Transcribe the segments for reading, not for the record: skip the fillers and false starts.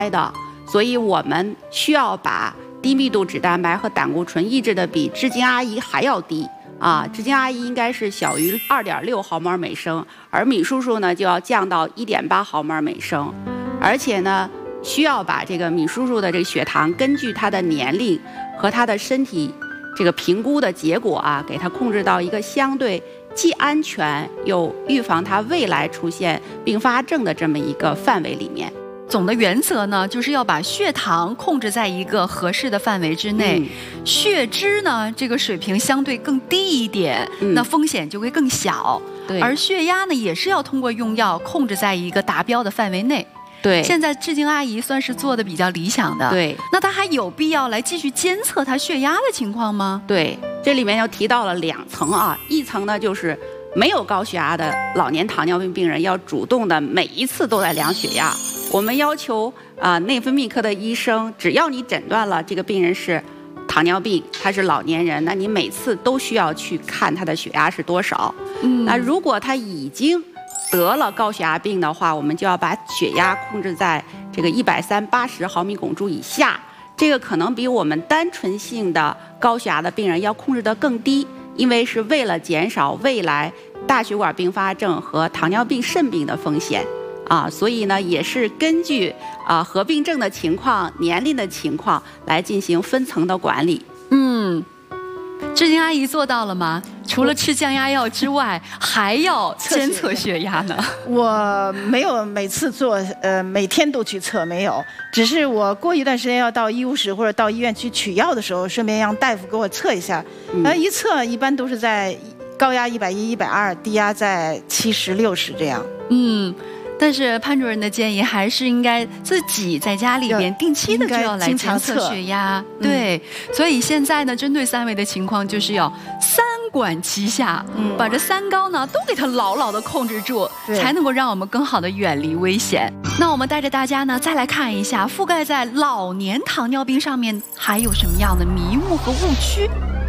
的，所以我们需要把低密度脂蛋白和胆固醇抑制的比至今阿姨还要低啊，至今阿姨应该是小于2.6毫摩尔每升，而米叔叔呢就要降到1.8毫摩尔每升，而且呢需要把这个米叔叔的这个血糖根据他的年龄和他的身体这个评估的结果啊，给他控制到一个相对既安全又预防他未来出现并发症的这么一个范围里面。 总的原则呢，就是要把血糖控制在一个合适的范围之内，血脂呢这个水平相对更低一点，那风险就会更小。 对， 而血压呢也是要通过用药控制在一个达标的范围内。 对， 现在至今阿姨算是做的比较理想的。 对， 那她还有必要来继续监测她血压的情况吗？ 对，这里面又提到了2层啊，一层呢就是没有高血压的老年糖尿病病人要主动的每一次都在量血压。我们要求内分泌科的医生，只要你诊断了这个病人是糖尿病，他是老年人，那你每次都需要去看他的血压是多少。那如果他已经得了高血压病的话，我们就要把血压控制在这个130/80毫米汞柱以下，这个可能比我们单纯性的高血压的病人要控制得更低，因为是为了减少未来大血管并发症和糖尿病肾病的风险。所以呢，也是根据合并症的情况、年龄的情况来进行分层的管理。 至今阿姨做到了吗？除了吃降压药之外，还要监测血压呢？ 我没有每次做，每天都去测，没有。只是我过一段时间要到医务室或者到医院去取药的时候，顺便让大夫给我测一下。一测一般都是在高压110、120，低压在70、60这样。 但是潘主任的建议还是应该自己在家里边定期的就要来监测血压。对，所以现在呢，针对3位的情况，就是要3管齐下，把这3高呢都给它牢牢的控制住，才能够让我们更好的远离危险。那我们带着大家呢，再来看一下覆盖在老年糖尿病上面还有什么样的迷雾和误区。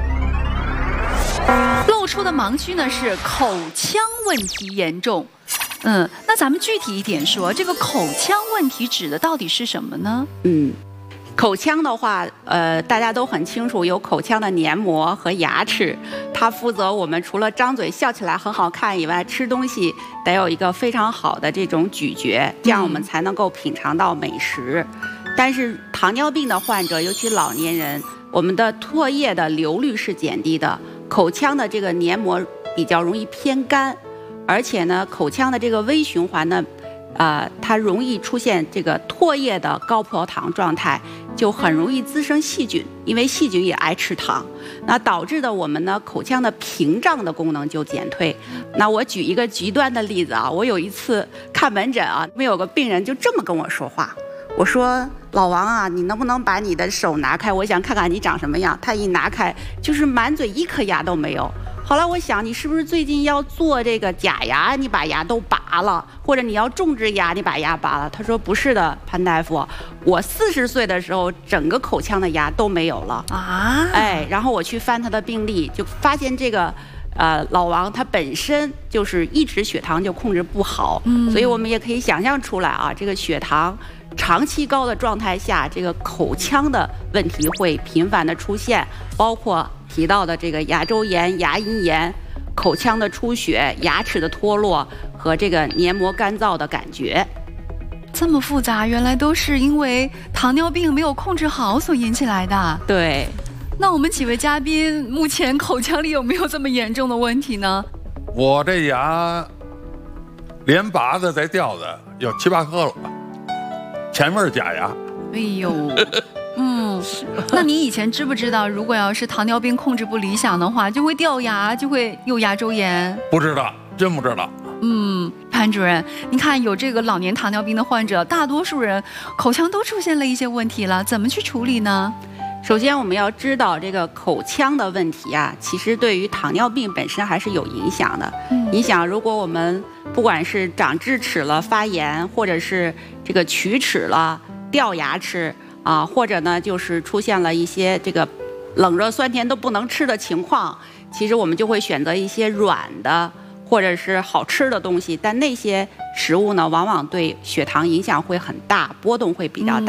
露出的盲区呢是口腔问题严重。那咱们具体一点说，这个口腔问题指的到底是什么呢？ 口腔的话，大家都很清楚，有口腔的黏膜和牙齿，它负责我们除了张嘴笑起来很好看以外，吃东西得有一个非常好的这种咀嚼，这样我们才能够品尝到美食。但是糖尿病的患者，尤其老年人，我们的唾液的流率是减低的，口腔的这个黏膜比较容易偏干。而且呢，口腔的这个微循环呢，它容易出现这个唾液的高葡萄糖状态，就很容易滋生细菌，因为细菌也爱吃糖，那导致的我们呢口腔的屏障的功能就减退。那我举一个极端的例子啊，我有一次看门诊啊，有个病人就这么跟我说话，我说老王啊，你能不能把你的手拿开，我想看看你长什么样。他一拿开，就是满嘴1颗牙都没有。后来我想，你是不是最近要做这个假牙，你把牙都拔了，或者你要种植牙，你把牙拔了？他说不是的，潘大夫，我40岁的时候整个口腔的牙都没有了啊！然后我去翻他的病历，就发现这个老王他本身就是一直血糖就控制不好，所以我们也可以想象出来啊，这个血糖长期高的状态下，这个口腔的问题会频繁的出现，包括提到的这个牙周炎、牙龈炎、口腔的出血、牙齿的脱落和这个黏膜干燥的感觉。 这么复杂，原来都是因为糖尿病没有控制好所引起来的。 对。 那我们几位嘉宾目前口腔里有没有这么严重的问题呢？ 我这牙连拔的带掉的有7、8颗了，前面是假牙。 哎呦。那你以前知不知道，如果要是糖尿病控制不理想的话，就会掉牙，就会有牙周炎？ 不知道，真不知道。 潘主任，你看有这个老年糖尿病的患者，大多数人口腔都出现了一些问题了，怎么去处理呢？ 首先我们要知道，这个口腔的问题啊，其实对于糖尿病本身还是有影响的。你想，如果我们不管是长智齿了、发炎，或者是这个龋齿了、掉牙齿或者呢就是出现了一些这个冷热酸甜都不能吃的情况，其实我们就会选择一些软的或者是好吃的东西，但那些食物呢往往对血糖影响会很大，波动会比较大。